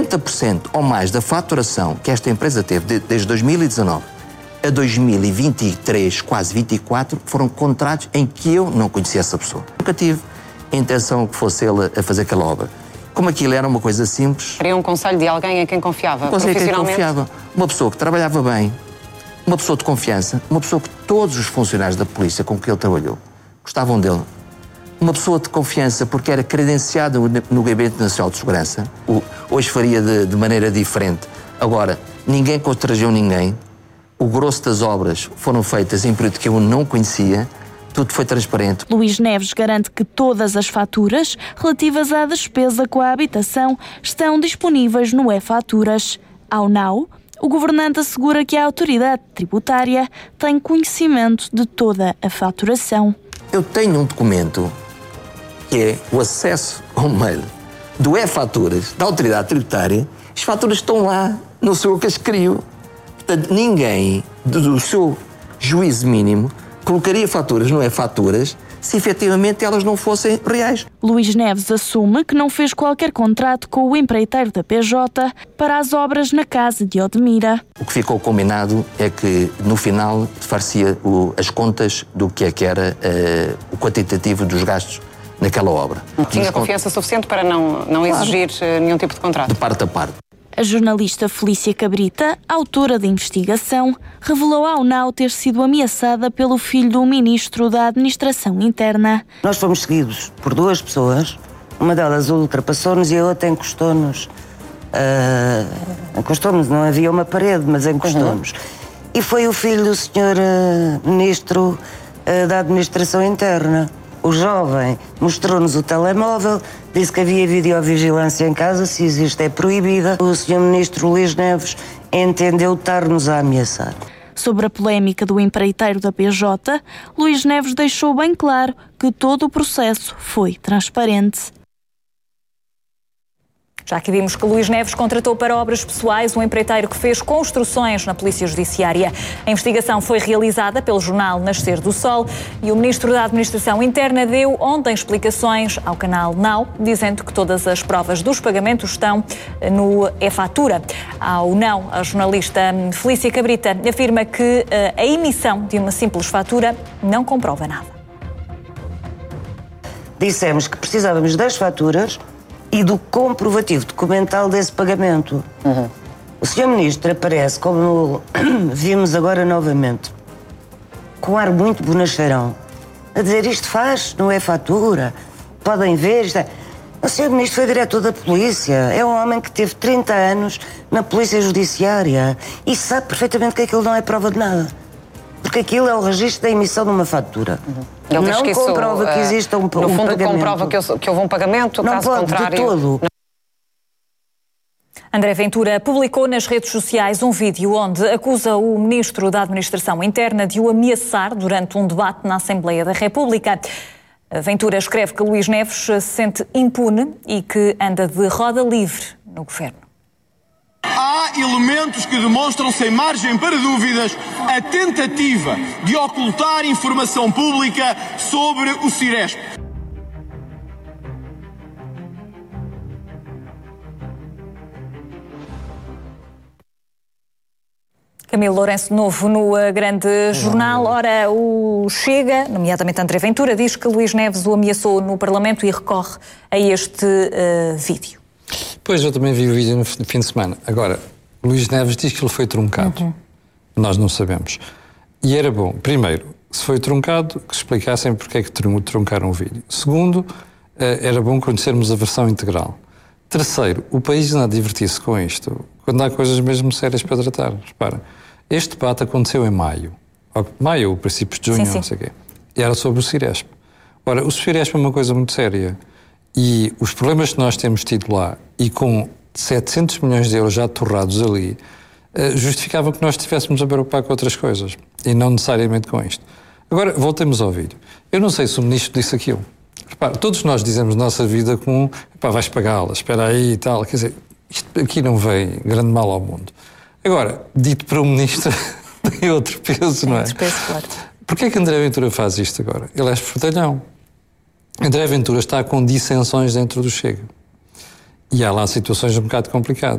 90% ou mais da faturação que esta empresa teve desde 2019 a 2023, quase 24, foram contratos em que eu não conhecia essa pessoa. Nunca tive a intenção que fosse ele a fazer aquela obra. Como aquilo era uma coisa simples... Queria um conselho de alguém em quem confiava, profissionalmente? Uma pessoa que trabalhava bem, uma pessoa de confiança, uma pessoa que todos os funcionários da polícia com que ele trabalhou gostavam dele. Uma pessoa de confiança porque era credenciado no Gabinete Nacional de Segurança. Hoje faria de maneira diferente. Agora, ninguém constrangeu ninguém. O grosso das obras foram feitas em período que eu não conhecia. Tudo foi transparente. Luís Neves garante que todas as faturas relativas à despesa com a habitação estão disponíveis no e-Faturas. Ao NAU, o governante assegura que a autoridade tributária tem conhecimento de toda a faturação. Eu tenho um documento que é o acesso ao mail do e-Faturas da autoridade tributária. As faturas estão lá no seu cascrio. Portanto, ninguém do seu juízo mínimo colocaria faturas no e-Faturas se efetivamente elas não fossem reais. Luís Neves assume que não fez qualquer contrato com o empreiteiro da PJ para as obras na casa de Odmira. O que ficou combinado é que no final far-se as contas do que era o quantitativo dos gastos naquela obra. Tinha confiança suficiente para não exigir nenhum tipo de contrato? De parte a parte. A jornalista Felícia Cabrita, autora da investigação, revelou ao NAU ter sido ameaçada pelo filho do ministro da Administração Interna. Nós fomos seguidos por duas pessoas, uma delas ultrapassou-nos e a outra encostou-nos. Encostou-nos, não havia uma parede, mas encostou-nos. E foi o filho do senhor ministro da Administração Interna. O jovem mostrou-nos o telemóvel, disse que havia videovigilância em casa, se existe é proibida. O senhor ministro Luís Neves entendeu estar-nos a ameaçar. Sobre a polémica do empreiteiro da PJ, Luís Neves deixou bem claro que todo o processo foi transparente. Já aqui vimos que Luís Neves contratou para obras pessoais um empreiteiro que fez construções na Polícia Judiciária. A investigação foi realizada pelo jornal Nascer do Sol e o Ministro da Administração Interna deu ontem explicações ao canal NAU, dizendo que todas as provas dos pagamentos estão no e-Fatura. Ao NAU, a jornalista Felícia Cabrita afirma que a emissão de uma simples fatura não comprova nada. Dissemos que precisávamos das faturas e do comprovativo documental desse pagamento. O Sr. Ministro aparece, como vimos agora novamente, com um ar muito bonacheirão, a dizer isto faz, não é fatura, podem ver, isto é... O Sr. Ministro foi diretor da polícia, é um homem que teve 30 anos na Polícia Judiciária e sabe perfeitamente que aquilo não é prova de nada. Porque aquilo é o registro da emissão de uma fatura. Ele não que isso, comprova que exista um pagamento. No fundo, comprova que houve um pagamento, não caso pode, contrário... de todo. André Ventura publicou nas redes sociais um vídeo onde acusa o Ministro da Administração Interna de o ameaçar durante um debate na Assembleia da República. Ventura escreve que Luís Neves se sente impune e que anda de roda livre no governo. Há elementos que demonstram, sem margem para dúvidas, a tentativa de ocultar informação pública sobre o Ciresp. Camilo Lourenço de novo no grande jornal. Ora, o Chega, nomeadamente André Ventura, diz que Luís Neves o ameaçou no Parlamento e recorre a este vídeo. Pois, eu também vi o vídeo no fim de semana. Agora, Luís Neves diz que ele foi truncado. Nós não sabemos. E era bom, primeiro, se foi truncado, que explicassem porque é que truncaram o vídeo. Segundo, era bom conhecermos a versão integral. Terceiro, o país anda a divertir-se com isto, quando há coisas mesmo sérias para tratar. Repara, este debate aconteceu em maio. Maio, princípios de junho, sim. não sei o quê. E era sobre o Ciresp. Ora, o Ciresp é uma coisa muito séria. E os problemas que nós temos tido lá, e com 700 milhões de euros já torrados ali, justificava que nós estivéssemos a preocupar com outras coisas, e não necessariamente com isto. Agora, voltemos ao vídeo. Eu não sei se o Ministro disse aquilo. Repara, todos nós dizemos na nossa vida como, vais pagá-la, espera aí e tal. Quer dizer, isto aqui não vem grande mal ao mundo. Agora, dito para o Ministro, tem outro peso, não é? Outro peso, claro. Porquê é que André Ventura faz isto agora? Ele é espertalhão. André Ventura está com dissensões dentro do Chega. E há lá situações um bocado complicadas.